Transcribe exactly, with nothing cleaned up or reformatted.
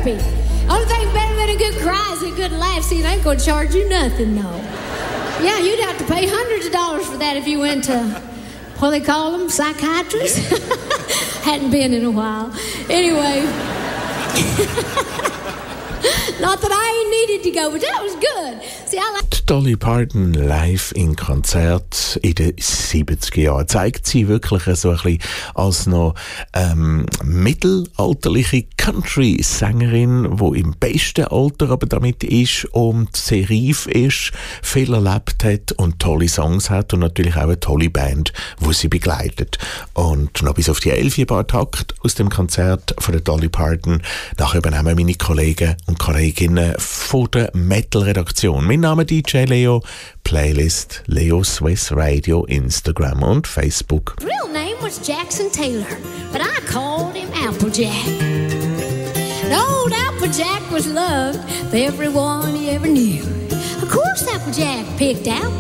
therapy. Only thing better than a good cry is a good laugh. See, they ain't gonna charge you nothing, no. Yeah, you'd have to pay hundreds of dollars for that if you went to, what do they call them, psychiatrists? Hadn't been in a while. Anyway. Not that I ain't needed to go, but that was good. See, I like Dolly Parton live in Konzert in den siebziger Jahren zeigt sie wirklich so ein bisschen als noch ähm, mittelalterliche Country-Sängerin, die im besten Alter aber damit ist und sehr reif ist, viel erlebt hat und tolle Songs hat und natürlich auch eine tolle Band, die sie begleitet. Und noch bis auf die elf Bar Takt aus dem Konzert von der Dolly Parton. Nachher übernehmen meine Kollegen und Kolleginnen von der Metal-Redaktion. Mein Name ist D J Leo, Playlist Leo Swiss Radio, Instagram und Facebook. His real name was Jackson Taylor, but I called him Applejack. And old Applejack was loved by everyone he ever knew. Of course, Applejack picked out